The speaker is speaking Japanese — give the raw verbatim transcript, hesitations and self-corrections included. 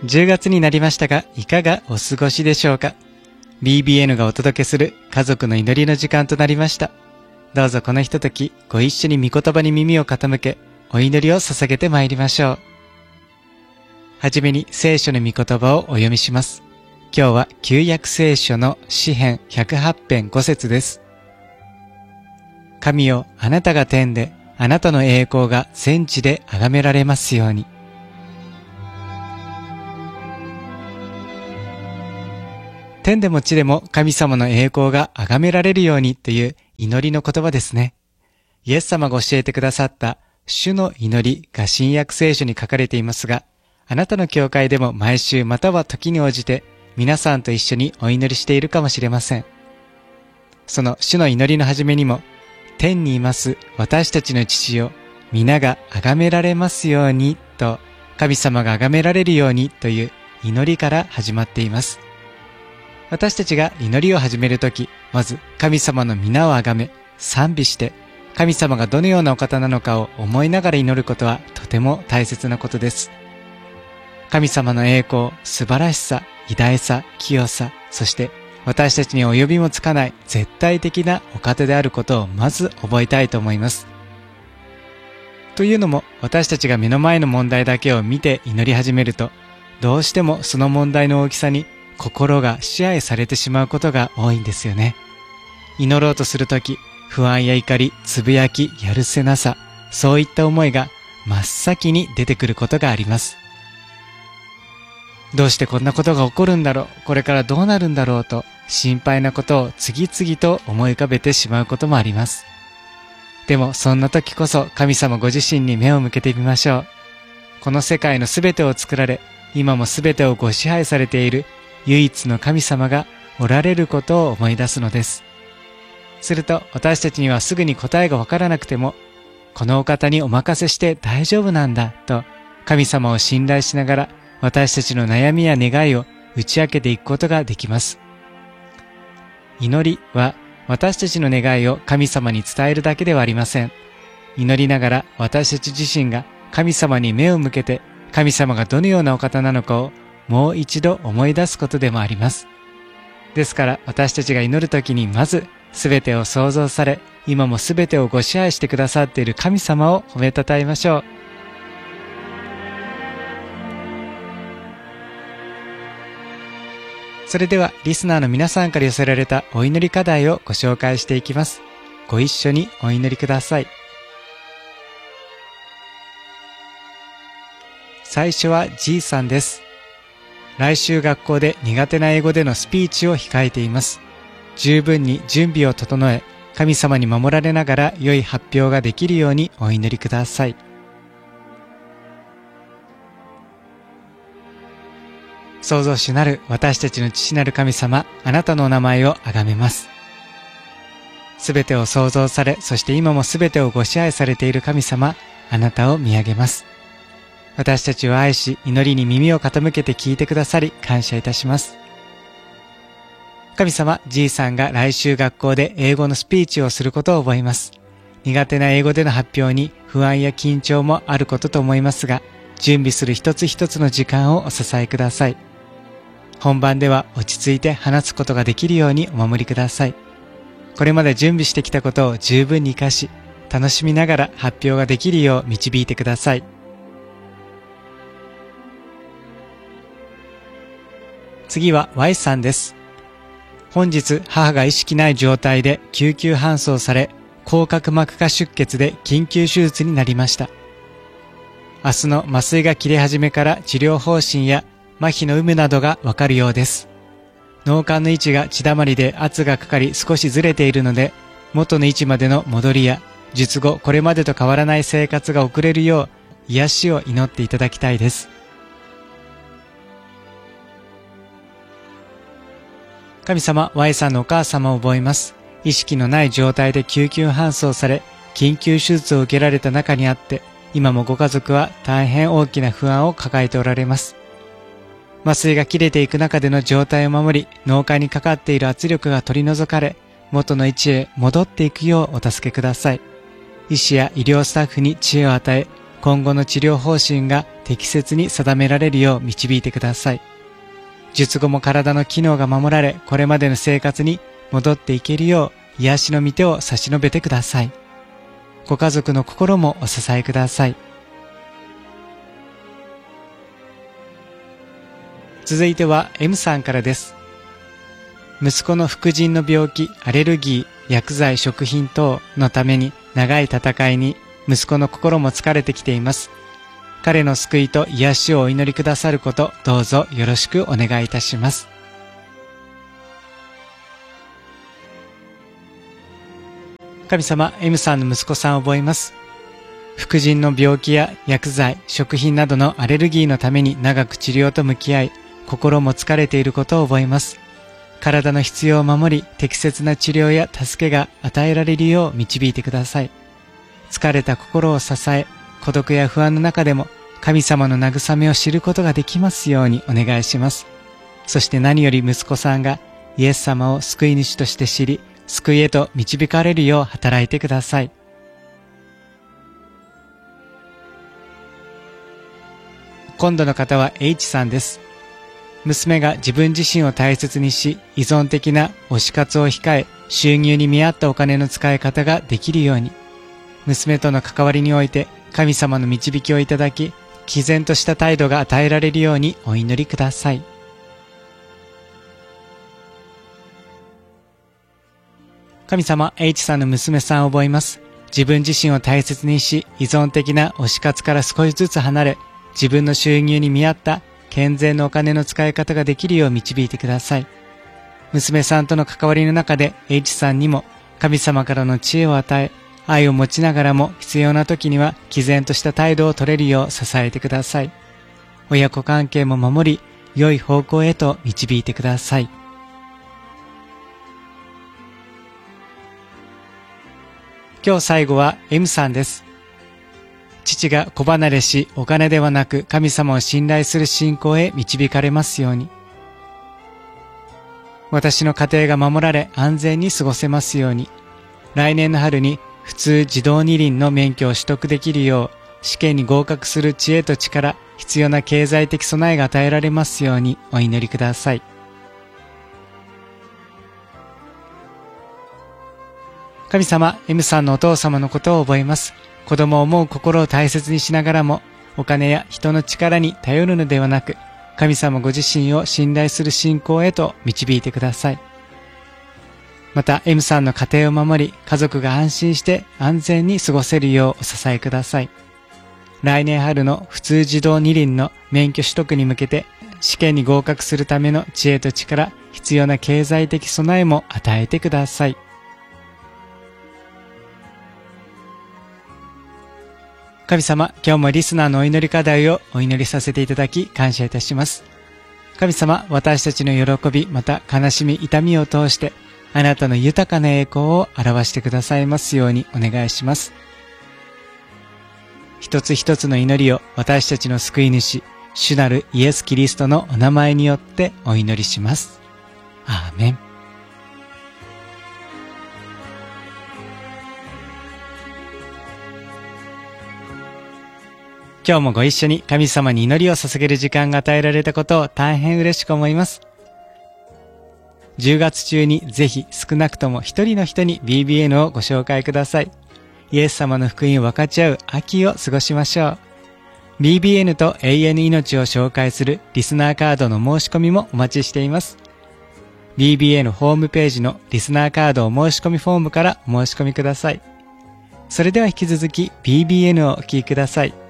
じゅうがつになりましたが、いかがお過ごしでしょうか。 ビービーエヌ がお届けする家族の祈りの時間となりました。どうぞこのひとときご一緒に御言葉に耳を傾け、お祈りを捧げてまいりましょう。はじめに聖書の御言葉をお読みします。今日は旧約聖書の詩編ひゃくはち編ご節です。神よ、あなたが天で、あなたの栄光が全地で崇められますように。天でも地でも神様の栄光が崇められるようにという祈りの言葉ですね。イエス様が教えてくださった主の祈りが新約聖書に書かれていますが、あなたの教会でも毎週または時に応じて皆さんと一緒にお祈りしているかもしれません。その主の祈りの始めにも、天にいます私たちの父よ、皆が崇められますようにと、神様が崇められるようにという祈りから始まっています。私たちが祈りを始めるとき、まず神様の皆をあがめ、賛美して、神様がどのようなお方なのかを思いながら祈ることはとても大切なことです。神様の栄光、素晴らしさ、偉大さ、清さ、そして私たちに及びもつかない絶対的なお方であることをまず覚えたいと思います。というのも、私たちが目の前の問題だけを見て祈り始めると、どうしてもその問題の大きさに心が支配されてしまうことが多いんですよね。祈ろうとするとき、不安や怒り、つぶやき、やるせなさ、そういった思いが真っ先に出てくることがあります。どうしてこんなことが起こるんだろう、これからどうなるんだろうと心配なことを次々と思い浮かべてしまうこともあります。でもそんな時こそ神様ご自身に目を向けてみましょう。この世界のすべてを作られ、今もすべてをご支配されている唯一の神様がおられることを思い出すのです。すると私たちにはすぐに答えがわからなくても、このお方にお任せして大丈夫なんだと神様を信頼しながら、私たちの悩みや願いを打ち明けていくことができます。祈りは私たちの願いを神様に伝えるだけではありません。祈りながら私たち自身が神様に目を向けて、神様がどのようなお方なのかをもう一度思い出すことでもあります。ですから私たちが祈るときにまずすべてを創造され、今もすべてをご支配してくださっている神様を褒めたたえましょう。それではリスナーの皆さんから寄せられたお祈り課題をご紹介していきます。ご一緒にお祈りください。最初は G さんです。来週学校で苦手な英語でのスピーチを控えています。十分に準備を整え、神様に守られながら良い発表ができるようにお祈りください。創造主なる私たちの父なる神様、あなたのお名前をあがめます。すべてを創造され、そして今もすべてをご支配されている神様、あなたを見上げます。私たちを愛し、祈りに耳を傾けて聞いてくださり、感謝いたします。神様、G さんが来週学校で英語のスピーチをすることを覚えます。苦手な英語での発表に不安や緊張もあることと思いますが、準備する一つ一つの時間をお支えください。本番では落ち着いて話すことができるようにお守りください。これまで準備してきたことを十分に活かし、楽しみながら発表ができるよう導いてください。次は Y さんです。本日母が意識ない状態で救急搬送され、横隔膜下出血で緊急手術になりました。明日の麻酔が切れ始めから治療方針や麻痺の有無などがわかるようです。脳幹の位置が血だまりで圧がかかり少しずれているので、元の位置までの戻りや術後これまでと変わらない生活が送れるよう癒しを祈っていただきたいです。神様、Y さんのお母様を覚えます。意識のない状態で救急搬送され、緊急手術を受けられた中にあって、今もご家族は大変大きな不安を抱えておられます。麻酔が切れていく中での状態を守り、脳幹にかかっている圧力が取り除かれ、元の位置へ戻っていくようお助けください。医師や医療スタッフに知恵を与え、今後の治療方針が適切に定められるよう導いてください。術後も体の機能が守られ、これまでの生活に戻っていけるよう癒しの御手を差し伸べてください。ご家族の心もお支えください。続いては M さんからです。息子の副腎の病気、アレルギー、薬剤、食品等のために長い戦いに息子の心も疲れてきています。彼の救いと癒しをお祈りくださること、どうぞよろしくお願いいたします。神様、M さんの息子さんを覚えます。副腎の病気や薬剤、食品などのアレルギーのために長く治療と向き合い、心も疲れていることを覚えます。体の必要を守り、適切な治療や助けが与えられるよう導いてください。疲れた心を支え、孤独や不安の中でも神様の慰めを知ることができますようにお願いします。そして何より息子さんがイエス様を救い主として知り、救いへと導かれるよう働いてください。今度の方は H さんです。娘が自分自身を大切にし、依存的な推し活を控え、収入に見合ったお金の使い方ができるように、娘との関わりにおいて神様の導きをいただき、毅然とした態度が与えられるようにお祈りください。神様、H さんの娘さんを覚えます。自分自身を大切にし、依存的な推し活から少しずつ離れ、自分の収入に見合った健全なお金の使い方ができるよう導いてください。娘さんとの関わりの中で H さんにも神様からの知恵を与え、愛を持ちながらも必要な時には毅然とした態度を取れるよう支えてください。親子関係も守り、良い方向へと導いてください。今日最後は M さんです。父が子離れし、お金ではなく神様を信頼する信仰へ導かれますように。私の家庭が守られ安全に過ごせますように。来年の春に普通自動二輪の免許を取得できるよう、試験に合格する知恵と力、必要な経済的備えが与えられますようにお祈りください。神様、M さんのお父様のことを覚えます。子供を思う心を大切にしながらも、お金や人の力に頼るのではなく、神様ご自身を信頼する信仰へと導いてください。また M さんの家庭を守り、家族が安心して安全に過ごせるようお支えください。来年春の普通自動二輪の免許取得に向けて、試験に合格するための知恵と力、必要な経済的備えも与えてください。神様、今日もリスナーのお祈り課題をお祈りさせていただき感謝いたします。神様、私たちの喜び、また悲しみ、痛みを通して、あなたの豊かな栄光を表してくださいますようにお願いします。一つ一つの祈りを私たちの救い主、主なるイエス・キリストのお名前によってお祈りします。アーメン。今日もご一緒に神様に祈りを捧げる時間が与えられたことを大変嬉しく思います。じゅうがつ中にぜひ少なくとも一人の人に ビービーエヌ をご紹介ください。イエス様の福音を分かち合う秋を過ごしましょう。ビービーエヌ と永遠の命を紹介するリスナーカードの申し込みもお待ちしています。ビービーエヌ ホームページのリスナーカードお申し込みフォームからお申し込みください。それでは引き続き ビービーエヌ をお聞きください。